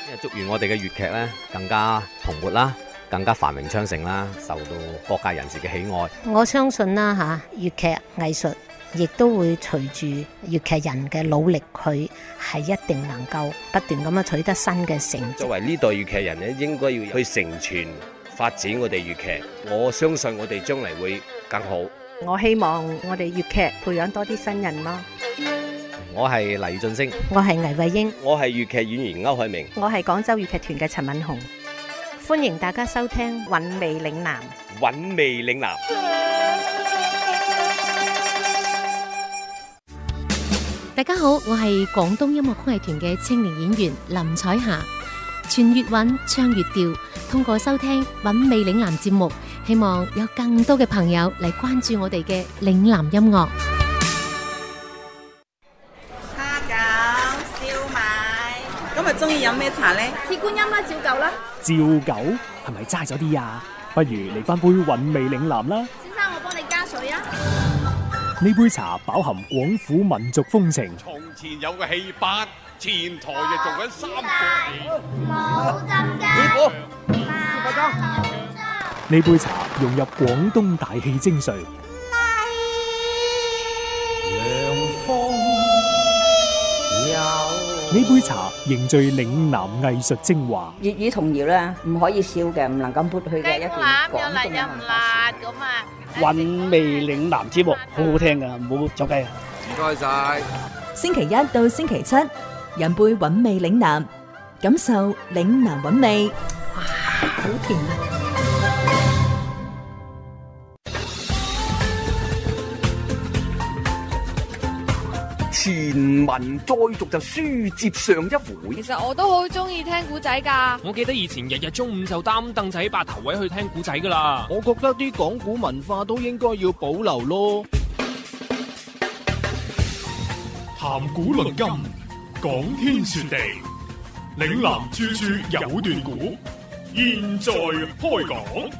祝願我哋嘅粵劇咧更加蓬勃啦，更加繁榮昌盛啦，受到各界人士嘅喜愛。 我相信啦粵劇藝術亦都會隨住粵劇人嘅努力，佢係一定能夠不斷咁樣取得新嘅成績。 作為呢代粵劇人咧，應該要去承傳發展我哋粵劇。我相信我哋將來會更好。 我希望我哋粵劇培養多啲新人咯。 我係黎俊升， 我係倪慧英， 我係粵劇演員歐海明， 我係廣州粵劇團嘅陳敏紅。 歡迎大家收聽《韻味嶺南》。 韻味嶺南。 大家好，我係廣東音樂曲藝團嘅青年演員林彩霞。傳粵韻，唱粵調，通過收聽《韻味嶺南》節目，希望有更多嘅朋友嚟關注我哋嘅嶺南音樂。 蝦餃、燒賣，今日中意飲咩茶呢？ 鐵觀音啦，照舊啦。 照舊係咪齋咗啲啊？不如嚟翻杯韻味嶺南啦。 先生，我幫你加水啊。 呢杯茶飽含廣府民族風情。 從前有個戲班，前台就做緊三個戲。 冇浸雞。 呢杯茶融入廣東大戲精髓。呢杯茶凝聚嶺南藝術精華。 粵語童謠咧，唔可以少嘅，唔能夠撥去嘅一段廣東嘅文化。 韻味嶺南節目好好聽噶，唔好走雞啊！ 唔該晒。 星期一到星期七，飲杯韻味嶺南，感受嶺南韻味。 哇，好甜啊！ 前文再續就書接上一回。 其實我都好中意聽古仔噶。 我記得以前日日中午就擔凳仔八頭位去聽古仔噶啦。 我覺得啲講古文化都應該要保留咯。 談古論今，講天說地，嶺南處處有段古，現在開講。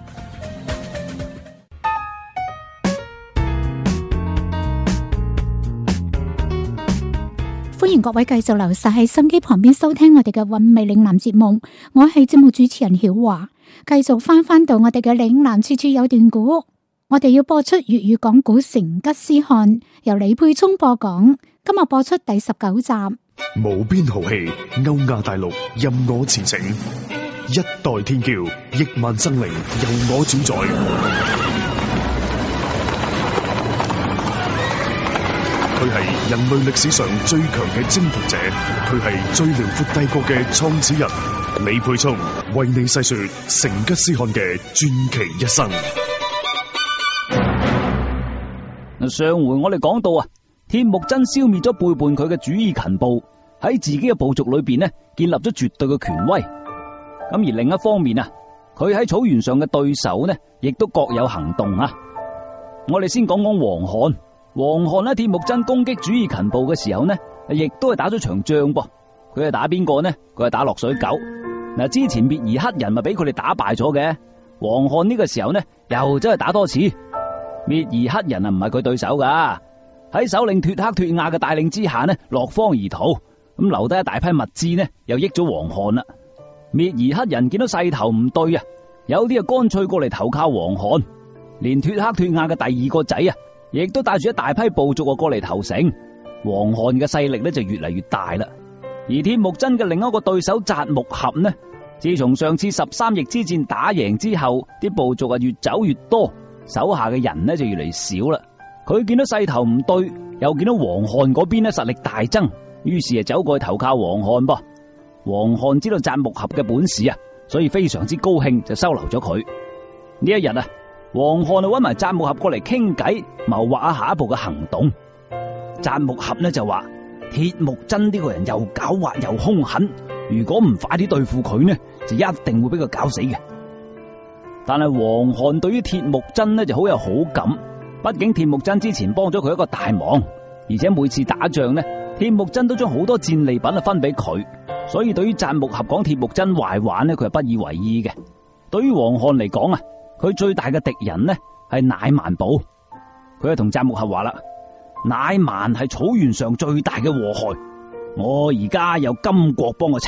歡迎各位繼續留實喺心機旁邊收聽我哋嘅韻味嶺南節目，我係節目主持人曉華，繼續翻到我哋嘅嶺南處處有段古，我哋要播出粵語講古成吉思汗，由李沛聰播講，今日播出第19集。 無邊豪氣，歐亞大陸任我馳騁，一代天驕，億萬生靈由我主宰。佢係人類歷史上最強嘅征服者，佢係最遼闊帝國嘅創始人。李沛聰為你細說成吉思汗嘅傳奇一生。 上回我哋講到鐵木真消滅咗背叛佢嘅主意勤部，喺自己嘅部族裏邊建立咗絕對嘅權威。咁而另一方面佢喺草原上嘅對手亦都各有行動。我哋先講講王翰。王翰喺鐵木真攻擊主意勤部嘅時候亦都係打咗場仗噃。佢係打邊個呢？佢係打落水狗。之前滅兒黑人咪俾佢哋打敗咗嘅。王翰呢個時候又真係打多次。滅兒黑人唔係佢對手噶。喺首領脫克脫亞嘅帶領之下落荒而逃，咁留低一大批物資又益咗王翰啦。滅兒黑人見到勢頭唔對有啲乾脆過嚟投靠王翰，連脫克脫亞嘅第二個仔亦都帶住一大批部族過嚟投誠，王翰嘅勢力就越嚟越大啦。而鐵木真嘅另一個對手札木合自從上次13翼之戰打贏之後，啲部族越走越多，手下嘅人就越嚟越少啦。佢見到勢頭唔對，又見到王翰嗰邊實力大增，於是走過去投靠王翰噃。王翰知道札木合嘅本事所以非常之高興，就收留咗佢。呢一日王翰就搵埋札木合過嚟傾偈，謀劃下一步嘅行動。札木合就話鐵木真呢個人又狡猾又兇狠，如果唔快啲對付佢就一定會俾佢搞死嘅。但係王翰對於鐵木真就好有好感，畢竟鐵木真之前幫咗佢一個大忙，而且每次打仗鐵木真都將好多戰利品分俾佢，所以對於札木合講鐵木真壞話佢係不以為意嘅。對於王翰嚟講佢最大嘅敵人係乃縵部，佢係同札木合話啦，乃縵係草原上最大嘅禍害，我而家有金國幫我撐